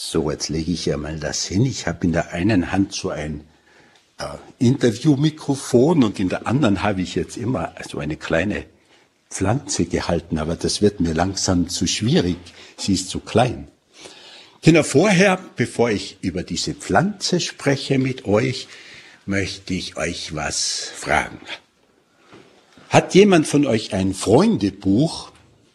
So, jetzt lege ich ja mal das hin. Ich habe in der einen Hand so ein Interviewmikrofon und in der anderen habe ich jetzt immer so eine kleine Pflanze gehalten, aber das wird mir langsam zu schwierig. Sie ist zu klein. Kinder, vorher, bevor ich über diese Pflanze spreche mit euch, möchte ich euch was fragen. Hat jemand von euch ein Freundebuch?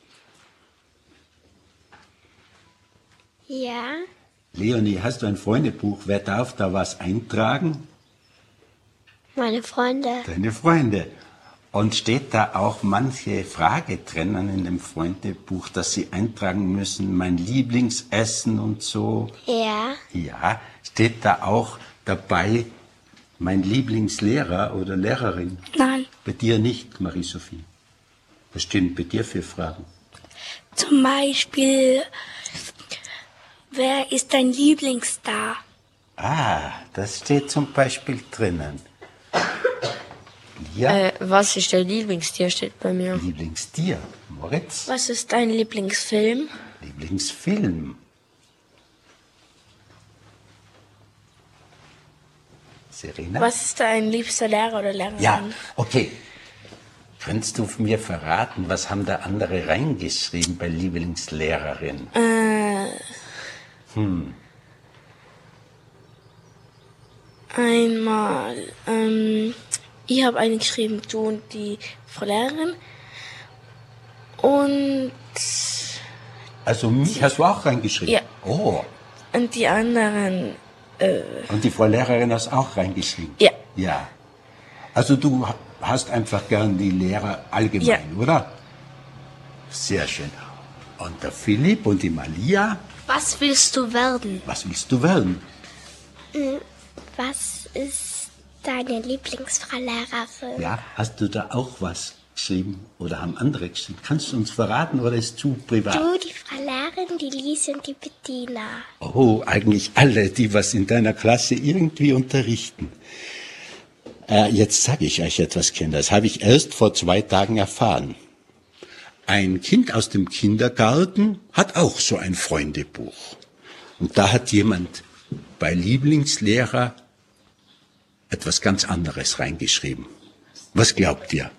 Ja. Leonie, hast du ein Freundebuch? Wer darf da was eintragen? Meine Freunde. Deine Freunde. Und steht da auch manche Frage drinnen in dem Freundebuch, dass sie eintragen müssen, mein Lieblingsessen und so? Ja. Ja. Steht da auch dabei, mein Lieblingslehrer oder Lehrerin? Nein. Bei dir nicht, Marie-Sophie. Was stehen bei dir für Fragen? Zum Beispiel, wer ist dein Lieblingsstar? Ah, das steht zum Beispiel drinnen. Ja. Was ist dein Lieblingstier, steht bei mir. Lieblingstier, Moritz. Was ist dein Lieblingsfilm? Lieblingsfilm. Serena? Was ist dein liebster Lehrer oder Lehrerin? Ja, okay. Könntest du mir verraten, was haben da andere reingeschrieben bei Lieblingslehrerin? Einmal, ich habe eine geschrieben, du und die Frau Lehrerin. Und Also mich hast du auch reingeschrieben? Ja. Oh, die anderen, und die Frau Lehrerin hast auch reingeschrieben? ja. Ja. Also du hast einfach gern die Lehrer allgemein, Ja. oder? Sehr schön. Und der Philipp und die Malia, Was willst du werden? was willst du werden? Was ist deine Lieblingsfrau Lehrerin? Ja, hast du da auch was geschrieben oder haben andere geschrieben? Kannst du uns verraten oder ist zu privat? Du, die Frau Lehrerin, die Lise und die Bettina. Oh, eigentlich alle, die was in deiner Klasse irgendwie unterrichten. Jetzt sage ich euch etwas, Kinder. Das habe ich erst vor 2 Tagen erfahren. Ein Kind aus dem Kindergarten hat auch so ein Freundebuch. Und da hat jemand bei Lieblingslehrer etwas ganz anderes reingeschrieben. Was glaubt ihr?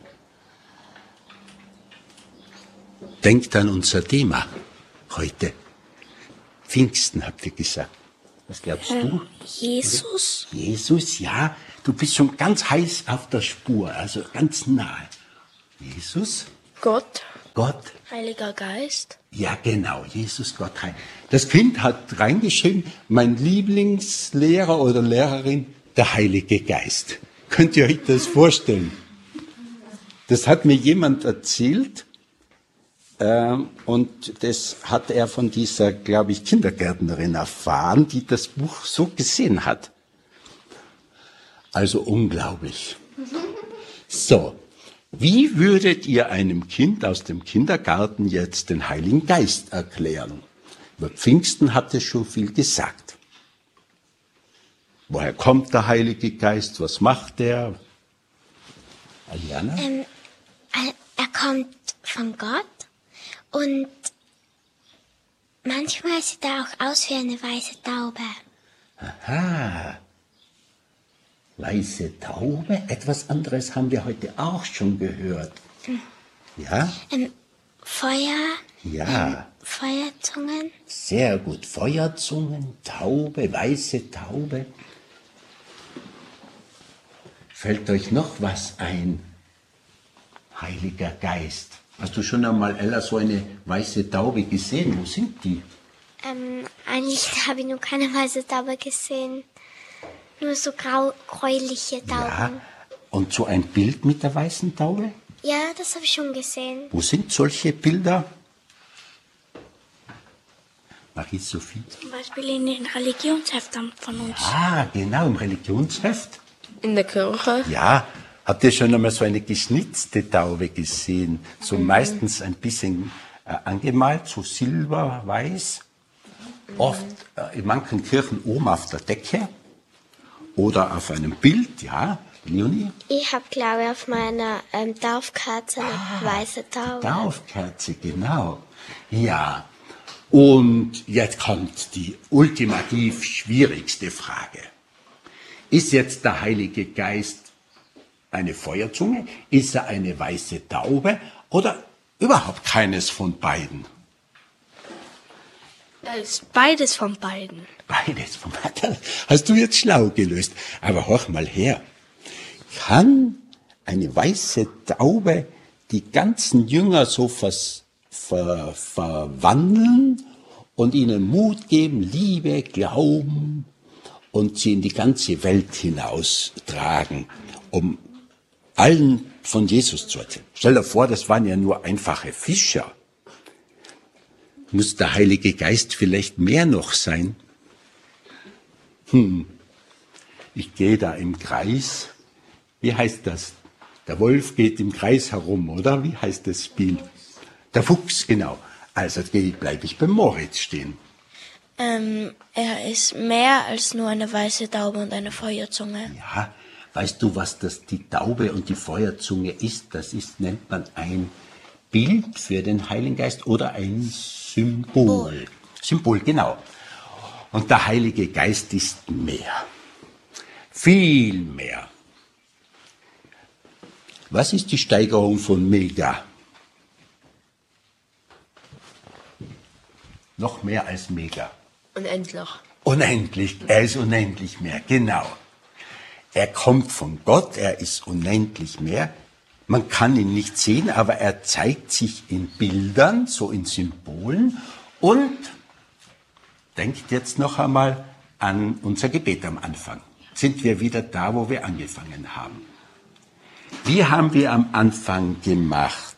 Denkt an unser Thema heute. Pfingsten, habt ihr gesagt. Was glaubst du? Jesus? Jesus, ja. Du bist schon ganz heiß auf der Spur, also ganz nahe. Jesus, Gott? Gott, Heiliger Geist? ja genau, Jesus, Gott. Das Kind hat reingeschrieben, mein Lieblingslehrer oder Lehrerin, der Heilige Geist. Könnt ihr euch das vorstellen? Das hat mir jemand erzählt und das hat er von dieser, glaube ich, Kindergärtnerin erfahren, die das Buch so gesehen hat. Also unglaublich. So, wie würdet ihr einem Kind aus dem Kindergarten jetzt den Heiligen Geist erklären? Über Pfingsten habt ihr schon viel gesagt. Woher kommt der Heilige Geist? Was macht er? Aliana? Er kommt von Gott und manchmal sieht er auch aus wie eine weiße Taube. Aha. Weiße Taube? Etwas anderes haben wir heute auch schon gehört. Ja? Feuer, Ja. Feuerzungen. Sehr gut. Feuerzungen, Taube, weiße Taube. Fällt euch noch was ein? Heiliger Geist. Hast du schon einmal, Ella, so eine weiße Taube gesehen? Wo sind die? Eigentlich habe ich noch keine weiße Taube gesehen. Nur so gräuliche Tauben. Ja. Und so ein Bild mit der weißen Taube? Ja, das habe ich schon gesehen. Wo sind solche Bilder? Marie-Sophie? Zum Beispiel in den Religionsheften von uns. Ah, genau, im Religionsheft. In der Kirche. Ja, habt ihr schon einmal so eine geschnitzte Taube gesehen? So meistens ein bisschen angemalt, so silberweiß. Oft in manchen Kirchen oben auf der Decke oder auf einem Bild, ja. Leonie? Ich habe, glaube ich, auf meiner Taufkerze eine weiße Taube. Taufkerze, genau. Ja. Und jetzt kommt die ultimativ schwierigste Frage. Ist jetzt der Heilige Geist eine Feuerzunge? Ist er eine weiße Taube? Oder überhaupt keines von beiden? Er ist beides von beiden. Beides von beiden. Hast du jetzt schlau gelöst. Aber horch mal her. Kann eine weiße Taube die ganzen Jünger so verwandeln und ihnen Mut geben, Liebe, Glauben und sie in die ganze Welt hinaustragen, um allen von Jesus zu erzählen? Stell dir vor, das waren ja nur einfache Fischer. Muss der Heilige Geist vielleicht mehr noch sein? Ich gehe da im Kreis. Wie heißt das? Der Wolf geht im Kreis herum, oder? Wie heißt das Spiel? Der Fuchs, genau. Also bleibe ich beim Moritz stehen. Er ist mehr als nur eine weiße Taube und eine Feuerzunge. Ja, weißt du, was das die Taube und die Feuerzunge ist? Das nennt man ein Bild für den Heiligen Geist oder ein Symbol. Symbol, genau. Und der Heilige Geist ist mehr. Viel mehr. Was ist die Steigerung von mega? Noch mehr als mega. Unendlich. Unendlich, er ist unendlich mehr, genau. Er kommt von Gott, er ist unendlich mehr. Man kann ihn nicht sehen, aber er zeigt sich in Bildern, so in Symbolen. Und denkt jetzt noch einmal an unser Gebet am Anfang. Sind wir wieder da, wo wir angefangen haben? Wie haben wir am Anfang gemacht?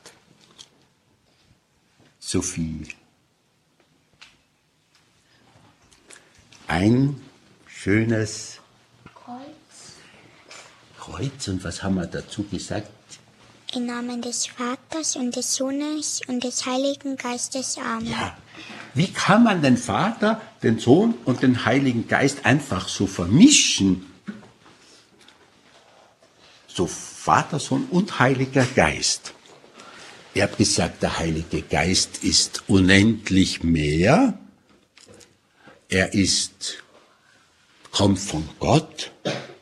Sophie. Ein schönes Kreuz. Und was haben wir dazu gesagt? Im Namen des Vaters und des Sohnes und des Heiligen Geistes. Amen. Ja. Wie kann man den Vater, den Sohn und den Heiligen Geist einfach so vermischen? So Vater, Sohn und Heiliger Geist. Ich habe gesagt, der Heilige Geist ist unendlich mehr. Er kommt von Gott,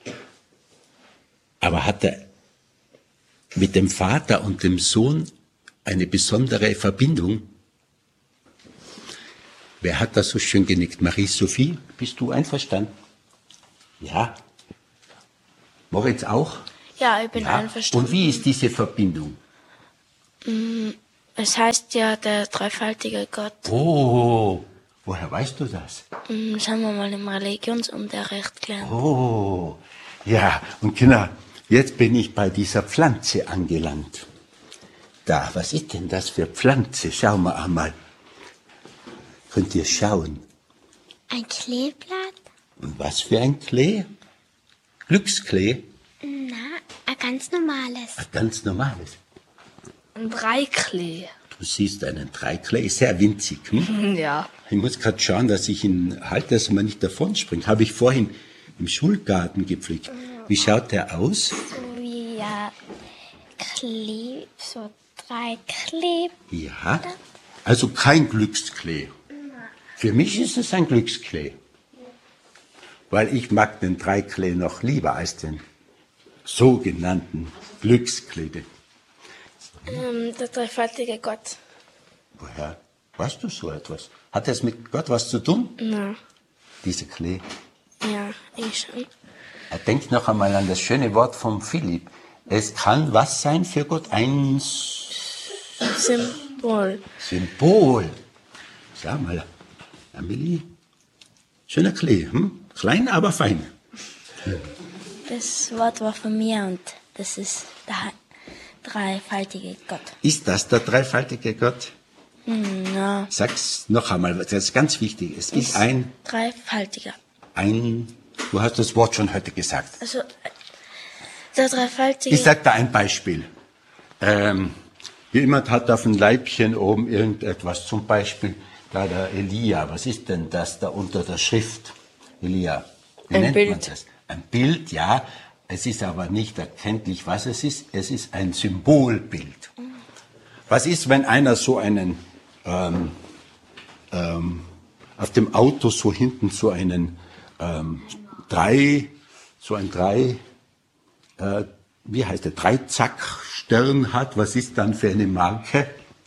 aber hat er mit dem Vater und dem Sohn eine besondere Verbindung? Wer hat das so schön genickt? Marie-Sophie, bist du einverstanden? Ja. Moritz auch? Ja, ich bin Ja. einverstanden. Und wie ist diese Verbindung? Es heißt ja der dreifaltige Gott. Oh, woher weißt du das? Das haben wir mal im Religionsunterricht gelernt. Oh, ja, und Kinder, jetzt bin ich bei dieser Pflanze angelangt. Da, was ist denn das für Pflanze? Schauen wir einmal. Könnt ihr schauen? Ein Kleeblatt? Und was für ein Klee? Glücksklee? Na, ein ganz normales. Ein ganz normales. Ein Dreiklee. Du siehst einen Dreiklee, ist sehr winzig. Hm? Ja. Ich muss gerade schauen, dass ich ihn halte, dass man nicht davonspringt. Habe ich vorhin im Schulgarten gepflegt. Wie schaut der aus? So wie so 3 Kleb. Ja, also kein Glücksklee. Für mich ist es ein Glücksklee. Weil ich mag den Dreiklee noch lieber als den sogenannten Glücksklee. Der dreifaltige Gott. Woher weißt du so etwas? Hat das mit Gott was zu tun? Na, Dieser Klee. ja, ich schon. Denkt noch einmal an das schöne Wort von Philipp. Es kann was sein für Gott? Ein Symbol. Symbol. Schau mal, Amelie. Schöner Klee. Klein, aber fein. Das Wort war von mir und das ist der dreifaltige Gott. Ist das der dreifaltige Gott? Na, Sag's noch einmal, das ist ganz wichtig. Es ist dreifaltiger. Du hast das Wort schon heute gesagt. Also, der dreifaltige... Ich sag da ein Beispiel. Jemand hat auf dem Leibchen oben irgendetwas, zum Beispiel da der Elia. Was ist denn das da unter der Schrift? Elia. Wie Ein nennt Bild. man das? Ein Bild, ja. Es ist aber nicht erkenntlich, was es ist. Es ist ein Symbolbild. Was ist, wenn einer so einen auf dem Auto so hinten so einen wie heißt der, Dreizack-Stern hat. Was ist dann für eine Marke?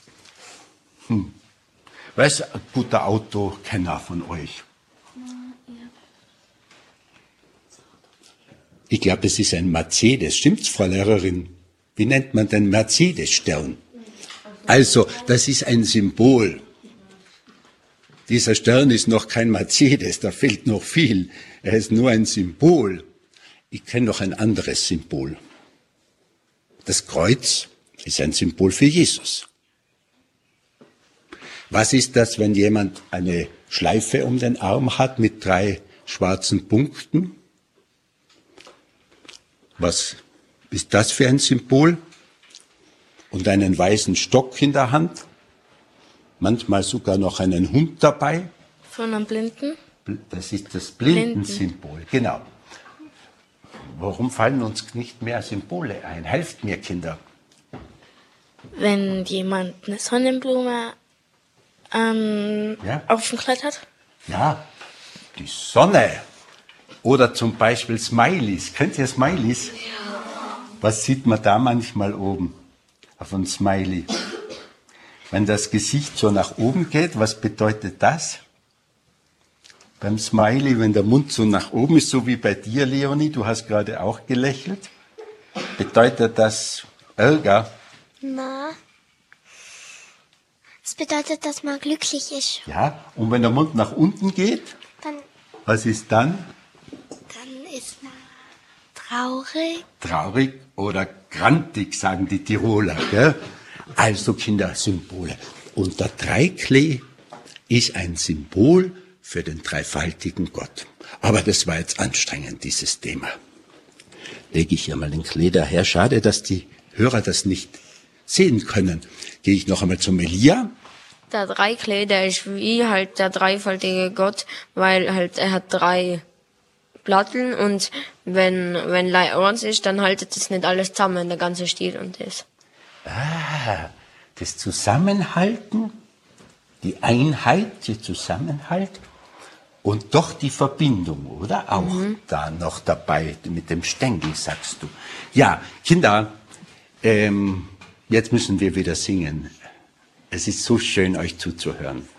Wer ist ein guter Autokenner von euch? Ich glaube, es ist ein Mercedes. Stimmt's, Frau Lehrerin? Wie nennt man den Mercedes-Stern? Also, das ist ein Symbol. Dieser Stern ist noch kein Mercedes, da fehlt noch viel. Er ist nur ein Symbol. Ich kenne noch ein anderes Symbol. Das Kreuz ist ein Symbol für Jesus. Was ist das, wenn jemand eine Schleife um den Arm hat mit 3 schwarzen Punkten? Was ist das für ein Symbol? Und einen weißen Stock in der Hand? Manchmal sogar noch einen Hund dabei. Von einem Blinden? Das ist das Blindensymbol, genau. Warum fallen uns nicht mehr Symbole ein? Helft mir, Kinder. Wenn jemand eine Sonnenblume auf dem Kleid hat? Ja, die Sonne. Oder zum Beispiel Smileys. Kennt ihr Smileys? Ja. Was sieht man da manchmal oben auf einem Smiley? Wenn das Gesicht so nach oben geht, was bedeutet das? Beim Smiley, wenn der Mund so nach oben ist, so wie bei dir, Leonie, du hast gerade auch gelächelt, bedeutet das Ärger? Na, das bedeutet, dass man glücklich ist. Ja, und wenn der Mund nach unten geht, Dann, was ist dann? dann ist man traurig. Traurig oder grantig, sagen die Tiroler. Gell? Also Kinder, Symbole. Und der Dreiklee ist ein Symbol für den dreifaltigen Gott. Aber das war jetzt anstrengend, dieses Thema. Lege ich hier mal den Klee daher. Schade, dass die Hörer das nicht sehen können. Gehe ich noch einmal zum Elia. Der Dreiklee, der ist wie halt der dreifaltige Gott, weil halt er hat 3 Platteln und wenn Lei eins ist, dann haltet es nicht alles zusammen, der ganze Stil und das. Das Zusammenhalten, die Einheit, der Zusammenhalt und doch die Verbindung, oder? Auch da noch dabei mit dem Stängel, sagst du. Ja, Kinder, jetzt müssen wir wieder singen. Es ist so schön, euch zuzuhören.